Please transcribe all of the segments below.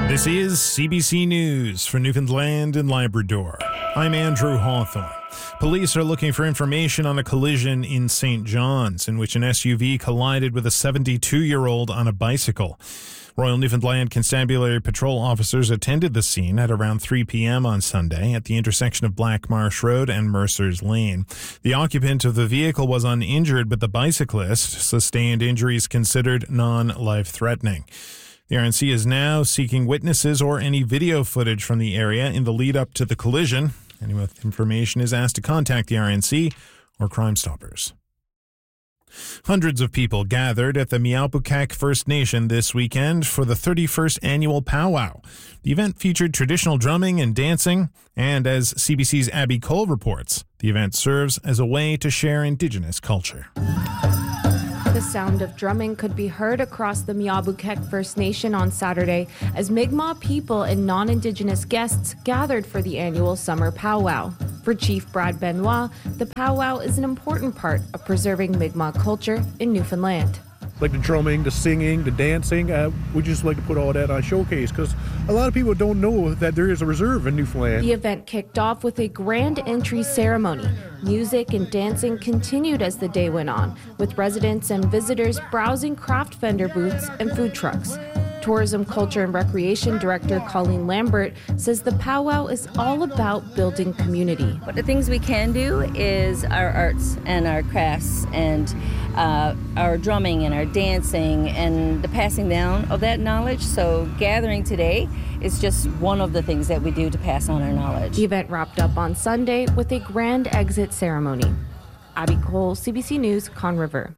This is CBC News for Newfoundland and Labrador. I'm Andrew Hawthorne. Police are looking for information on a collision in St. John's in which an SUV collided with a 72-year-old on a bicycle. Royal Newfoundland Constabulary patrol officers attended the scene at around 3 p.m. on Sunday at the intersection of Black Marsh Road and Mercer's Lane. The occupant of the vehicle was uninjured, but the bicyclist sustained injuries considered non-life-threatening. The RNC is now seeking witnesses or any video footage from the area in the lead-up to the collision. Anyone with information is asked to contact the RNC or Crime Stoppers. Hundreds of people gathered at the Mi'kmaq First Nation this weekend for the 31st annual powwow. The event featured traditional drumming and dancing, and as CBC's Abby Cole reports, the event serves as a way to share Indigenous culture. The sound of drumming could be heard across the Mi'kmaq First Nation on Saturday as Mi'kmaq people and non-Indigenous guests gathered for the annual summer powwow. For Chief Brad Benoit, the powwow is an important part of preserving Mi'kmaq culture in Newfoundland. Like the drumming, the singing, the dancing, we just like to put all that on showcase because a lot of people don't know that there is a reserve in Newfoundland. The event kicked off with a grand entry ceremony. Music and dancing continued as the day went on, with residents and visitors browsing craft vendor booths and food trucks. Tourism, Culture and Recreation Director Colleen Lambert says the powwow is all about building community. But the things we can do is our arts and our crafts and our drumming and our dancing and the passing down of that knowledge. So gathering today is just one of the things that we do to pass on our knowledge. The event wrapped up on Sunday with a grand exit ceremony. Abby Cole, CBC News, Conn River.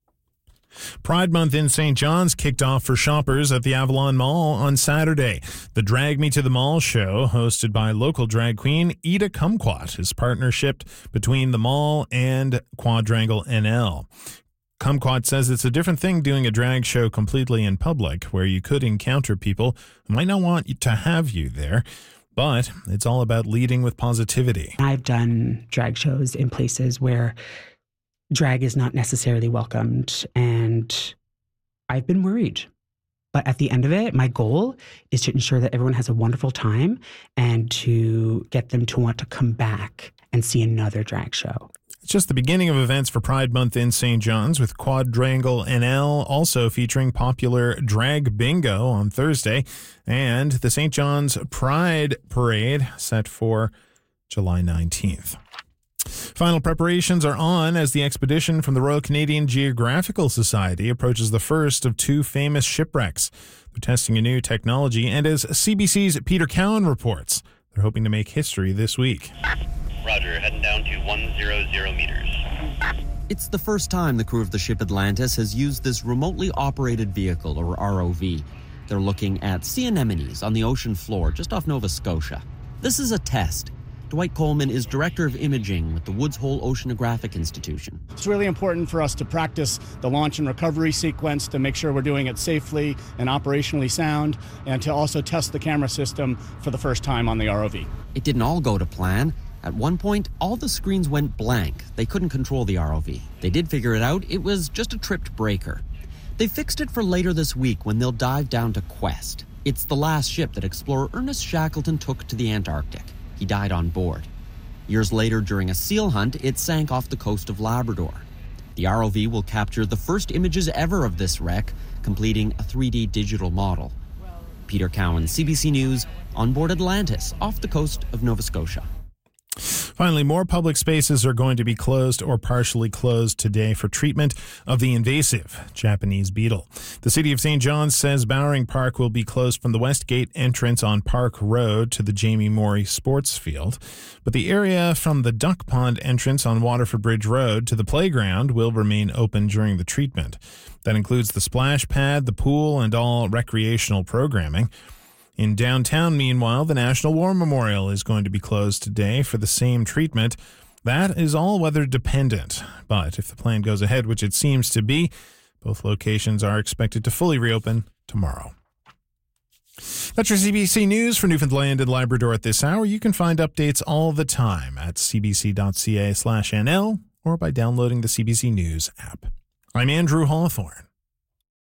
Pride Month in St. John's kicked off for shoppers at the Avalon Mall on Saturday. The Drag Me to the Mall show, hosted by local drag queen Ida Kumquat, is partnership between the mall and Quadrangle NL. Kumquat says it's a different thing doing a drag show completely in public, where you could encounter people who might not want to have you there. But it's all about leading with positivity. I've done drag shows in places where drag is not necessarily welcomed, and I've been worried. But at the end of it, my goal is to ensure that everyone has a wonderful time and to get them to want to come back and see another drag show. It's just the beginning of events for Pride Month in St. John's, with Quadrangle NL also featuring popular Drag Bingo on Thursday and the St. John's Pride Parade set for July 19th. Final preparations are on as the expedition from the Royal Canadian Geographical Society approaches the first of two famous shipwrecks. They're testing a new technology, and as CBC's Peter Cowan reports, they're hoping to make history this week. Roger, heading down to 100 meters. It's the first time the crew of the ship Atlantis has used this remotely operated vehicle, or ROV. They're looking at sea anemones on the ocean floor just off Nova Scotia. This is a test. Dwight Coleman is Director of Imaging with the Woods Hole Oceanographic Institution. It's really important for us to practice the launch and recovery sequence to make sure we're doing it safely and operationally sound, and to also test the camera system for the first time on the ROV. It didn't all go to plan. At one point, all the screens went blank. They couldn't control the ROV. They did figure it out. It was just a tripped breaker. They fixed it for later this week when they'll dive down to Quest. It's the last ship that explorer Ernest Shackleton took to the Antarctic. He died on board. Years later, during a seal hunt, it sank off the coast of Labrador. The ROV will capture the first images ever of this wreck, completing a 3D digital model. Peter Cowan, CBC News, on board Atlantis, off the coast of Nova Scotia. Finally, more public spaces are going to be closed or partially closed today for treatment of the invasive Japanese beetle. The City of St. John's says Bowring Park will be closed from the West Gate entrance on Park Road to the Jamie Morey Sports Field, but the area from the Duck Pond entrance on Waterford Bridge Road to the playground will remain open during the treatment. That includes the splash pad, the pool, and all recreational programming. In downtown, meanwhile, the National War Memorial is going to be closed today for the same treatment. That is all weather dependent, but if the plan goes ahead, which it seems to be, both locations are expected to fully reopen tomorrow. That's your CBC News for Newfoundland and Labrador at this hour. You can find updates all the time at cbc.ca/nl or by downloading the CBC News app. I'm Andrew Hawthorne.